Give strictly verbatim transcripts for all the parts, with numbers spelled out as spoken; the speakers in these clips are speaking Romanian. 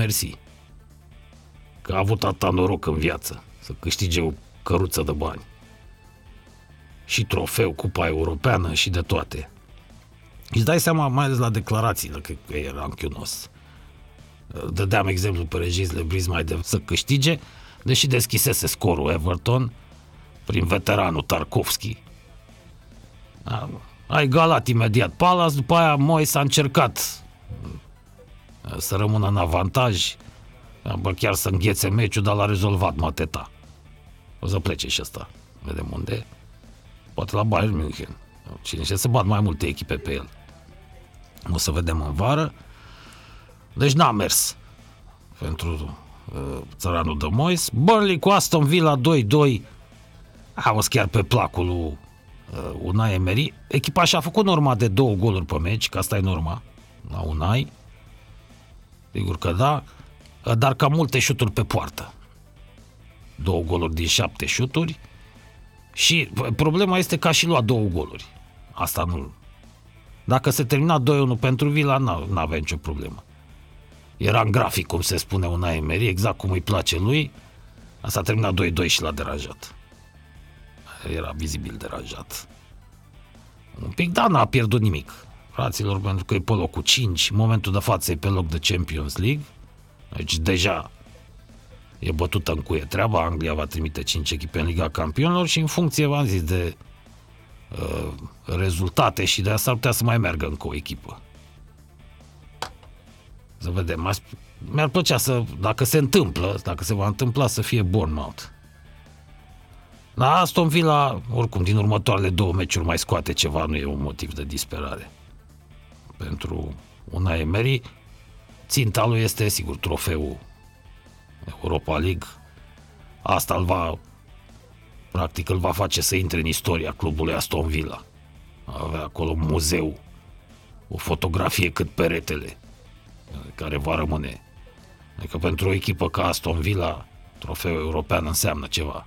mersi. Că a avut atâta noroc în viață să câștige o căruță de bani. Și trofeu, cupa europeană și de toate. Îți dai seama, mai ales la declarațiile, că era închiunos. Dădeam exemplu pe Regis Lebris mai de să câștige, deși deschisese scorul Everton prin veteranul Tarkovski. A, a egalat imediat Palace, după aia Moyes a încercat să rămână în avantaj, bă, chiar să înghețe meciul, dar l-a rezolvat Mateta. O să plece și ăsta. Vedem unde. Poate la Bayern München. Cine știe, să bat mai multe echipe pe el. O să vedem în vară. Deci n-a mers pentru uh, țăranul de Moyes. Burnley cu Aston Villa doi doi. A fost chiar pe placul lui uh, Unai Emery. Echipa și-a făcut norma de două goluri pe meci, că asta e norma la Unai. Sigur că da, dar cam multe șuturi pe poartă. Două goluri din șapte șuturi. Și problema este că a și luat două goluri. Asta nu. Dacă se termina doi unu pentru Villa, n-avea nicio problemă. Era în grafic, cum se spune Unai Emery, exact cum îi place lui. Asta a terminat doi doi și l-a deranjat. Era vizibil deranjat. Un pic, dar n-a pierdut nimic, fraților, pentru că e pe locul cinci. În momentul de față e pe loc de Champions League. Deci deja e bătută în cuie treaba. Anglia va trimite cinci echipe în Liga Campionilor și în funcție, v-am zis, de uh, rezultate și de asta s-ar putea să mai meargă încă o echipă. Să vedem. Mi-ar plăcea să, dacă se întâmplă, dacă se va întâmpla, să fie Bournemouth. La Aston Villa, oricum, din următoarele două meciuri mai scoate ceva, nu e un motiv de disperare. Pentru Unai Emery, ținta lui este, sigur, trofeul Europa League. Asta îl va, practic, îl va face să intre în istoria clubului Aston Villa. Avea acolo un muzeu, o fotografie cât peretele, care va rămâne. Adică pentru o echipă ca Aston Villa, trofeul european înseamnă ceva.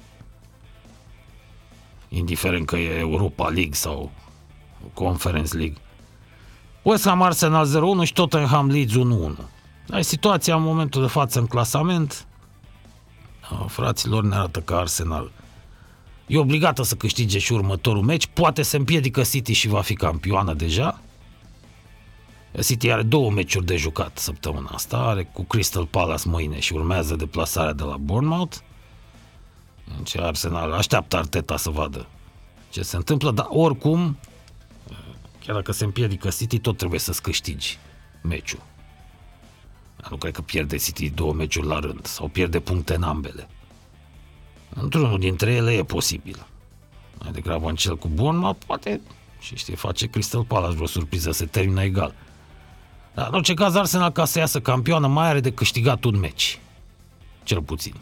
Indiferent că e Europa League sau Conference League. West Ham Arsenal zero unu și Tottenham Leeds unu unu. Dar situația în momentul de față în clasament, fraților, ne arată că Arsenal e obligată să câștige și următorul meci. Poate se împiedică City și va fi campioană deja. City are două meciuri de jucat săptămâna asta, are cu Crystal Palace mâine și urmează deplasarea de la Bournemouth. Deci Arsenal așteaptă Arteta să vadă ce se întâmplă, dar oricum, chiar dacă se împiedică City, tot trebuie să-ți câștigi meciul. Nu cred că pierde City două meciuri la rând sau pierde puncte în ambele. Într-unul dintre ele e posibil. Mai degrabă în cel cu Bournemouth, poate, și știe, face Crystal Palace vreo surpriză, se termină egal. Dar în orice caz, Arsenal, ca să iasă campioană, mai are de câștigat un meci. Cel puțin.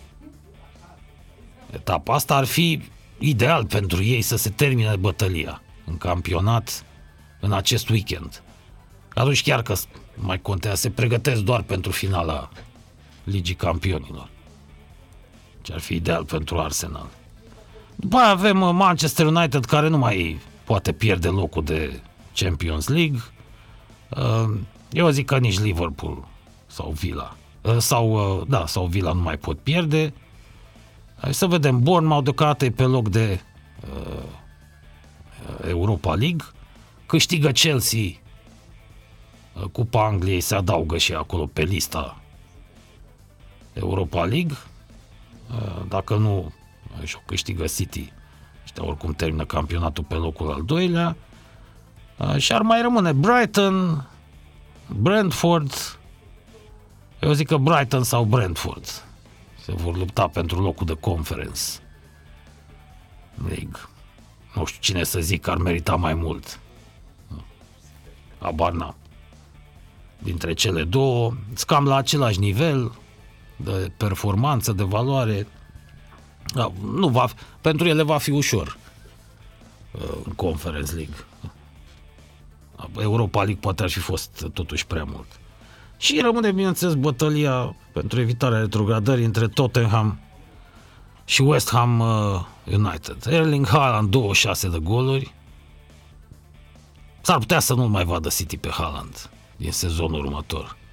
Etapa asta ar fi ideal pentru ei să se termine bătălia în campionat în acest weekend. Atunci chiar că mai contează, se pregătesc doar pentru finala Ligii Campionilor. Ce ar fi ideal pentru Arsenal. După aia avem Manchester United, care nu mai poate pierde locul de Champions League. Eu zic că nici Liverpool sau Villa sau, da, sau Villa nu mai pot pierde. Hai să vedem. Bournemouth deocamdată e pe loc de uh, Europa League. Câștigă Chelsea, Cupa Angliei se adaugă și acolo pe lista Europa League. Uh, dacă nu, și-o câștigă City. Ăștia oricum termină campionatul pe locul al doilea. Uh, și ar mai rămâne Brighton, Brentford. Eu zic că Brighton sau Brentford se vor lupta pentru locul de Conference League. Nu știu cine să zic că ar merita mai mult. Habar n-am. Dintre cele două, cam la același nivel de performanță, de valoare. Da, nu va, pentru ele va fi ușor în Conference League. Europa League poate ar fi fost totuși prea mult. Și rămâne, bineînțeles, bătălia pentru evitarea retrogradării între Tottenham și West Ham United. Erling Haaland, douăzeci și șase de goluri. S-ar putea să nu mai vadă City pe Haaland din sezonul următor.